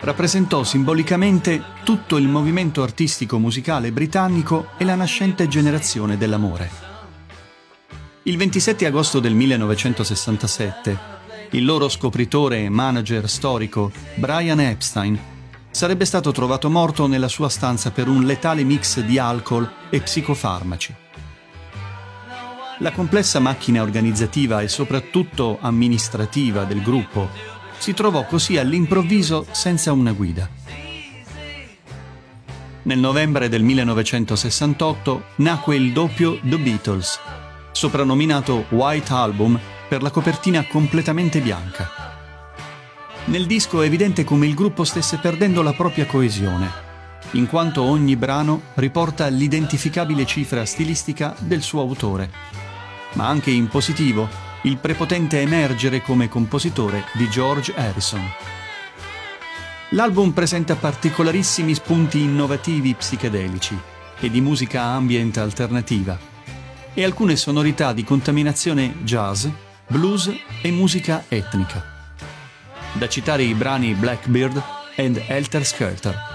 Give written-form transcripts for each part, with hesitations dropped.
rappresentò simbolicamente tutto il movimento artistico musicale britannico e la nascente generazione dell'amore. Il 27 agosto del 1967, il loro scopritore e manager storico, Brian Epstein, sarebbe stato trovato morto nella sua stanza per un letale mix di alcol e psicofarmaci. La complessa macchina organizzativa e soprattutto amministrativa del gruppo si trovò così all'improvviso senza una guida. Nel novembre del 1968 nacque il doppio The Beatles, soprannominato White Album per la copertina completamente bianca. Nel disco è evidente come il gruppo stesse perdendo la propria coesione, in quanto ogni brano riporta l'identificabile cifra stilistica del suo autore, ma anche in positivo il prepotente emergere come compositore di George Harrison. L'album presenta particolarissimi spunti innovativi psichedelici e di musica ambient alternativa e alcune sonorità di contaminazione jazz, blues e musica etnica. Da citare i brani Blackbird and Helter Skelter.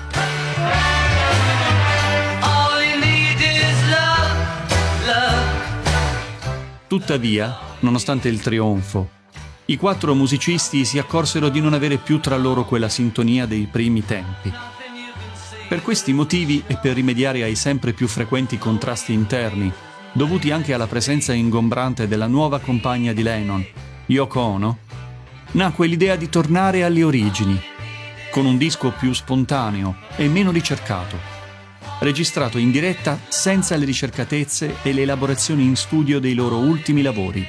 Tuttavia, nonostante il trionfo, i quattro musicisti si accorsero di non avere più tra loro quella sintonia dei primi tempi. Per questi motivi e per rimediare ai sempre più frequenti contrasti interni, dovuti anche alla presenza ingombrante della nuova compagna di Lennon, Yoko Ono, nacque l'idea di tornare alle origini, con un disco più spontaneo e meno ricercato, registrato in diretta senza le ricercatezze e le elaborazioni in studio dei loro ultimi lavori.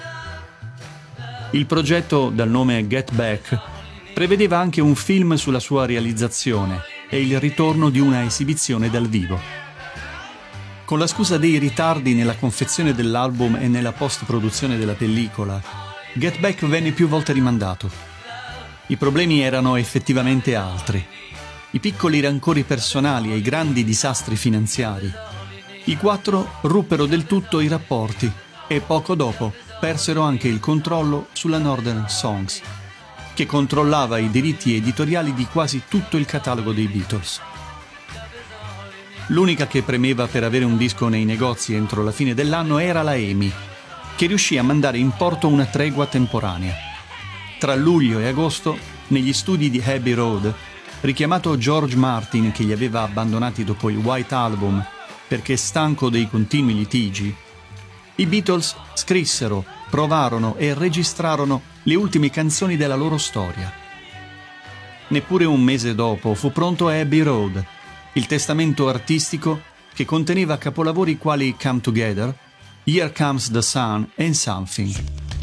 Il progetto, dal nome Get Back, prevedeva anche un film sulla sua realizzazione e il ritorno di una esibizione dal vivo. Con la scusa dei ritardi nella confezione dell'album e nella post-produzione della pellicola, Get Back venne più volte rimandato. I problemi erano effettivamente altri. I piccoli rancori personali e i grandi disastri finanziari. I quattro ruppero del tutto i rapporti e poco dopo persero anche il controllo sulla Northern Songs, che controllava i diritti editoriali di quasi tutto il catalogo dei Beatles. L'unica che premeva per avere un disco nei negozi entro la fine dell'anno era la EMI, che riuscì a mandare in porto una tregua temporanea. Tra luglio e agosto, negli studi di Abbey Road, richiamato George Martin che li aveva abbandonati dopo il White Album perché stanco dei continui litigi, i Beatles scrissero, provarono e registrarono le ultime canzoni della loro storia. Neppure un mese dopo fu pronto Abbey Road, il testamento artistico che conteneva capolavori quali Come Together, Here Comes the Sun and Something.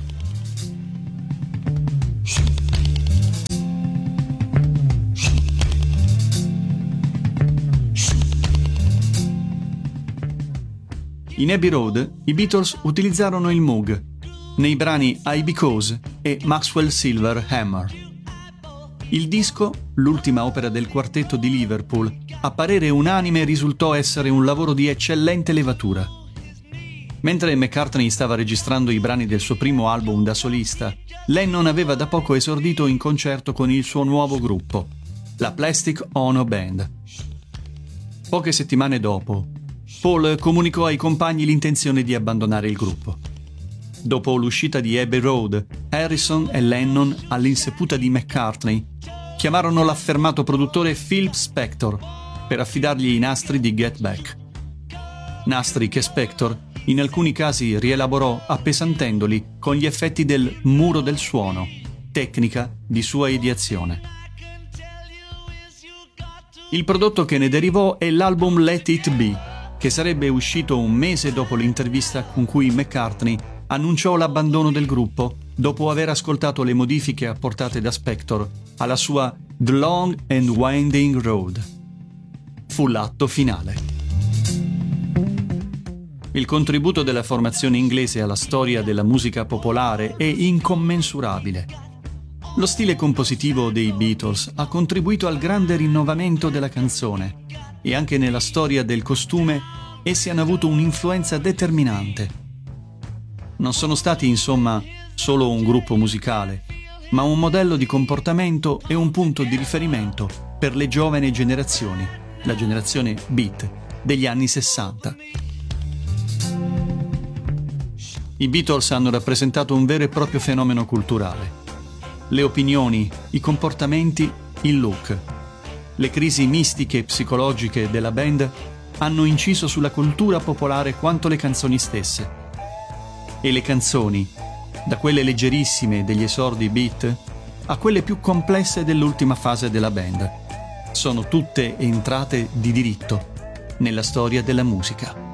In Abbey Road i Beatles utilizzarono il Moog nei brani I Because e Maxwell Silver Hammer. Il disco, l'ultima opera del quartetto di Liverpool, a parere unanime risultò essere un lavoro di eccellente levatura. Mentre McCartney stava registrando i brani del suo primo album da solista, Lennon aveva da poco esordito in concerto con il suo nuovo gruppo, la Plastic Ono Band. Poche settimane dopo, Paul comunicò ai compagni l'intenzione di abbandonare il gruppo. Dopo l'uscita di Abbey Road, Harrison e Lennon, all'insaputa di McCartney, chiamarono l'affermato produttore Phil Spector per affidargli i nastri di Get Back. Nastri che Spector in alcuni casi rielaborò appesantendoli con gli effetti del muro del suono, tecnica di sua ideazione. Il prodotto che ne derivò è l'album Let It Be, che sarebbe uscito un mese dopo l'intervista con cui McCartney annunciò l'abbandono del gruppo dopo aver ascoltato le modifiche apportate da Spector alla sua The Long and Winding Road. Fu l'atto finale. Il contributo della formazione inglese alla storia della musica popolare è incommensurabile. Lo stile compositivo dei Beatles ha contribuito al grande rinnovamento della canzone e anche nella storia del costume essi hanno avuto un'influenza determinante. Non sono stati, insomma, solo un gruppo musicale, ma un modello di comportamento e un punto di riferimento per le giovani generazioni, la generazione beat degli anni 60. I Beatles hanno rappresentato un vero e proprio fenomeno culturale. Le opinioni, i comportamenti, il look. Le crisi mistiche e psicologiche della band hanno inciso sulla cultura popolare quanto le canzoni stesse. E le canzoni, da quelle leggerissime degli esordi beat a quelle più complesse dell'ultima fase della band, sono tutte entrate di diritto nella storia della musica.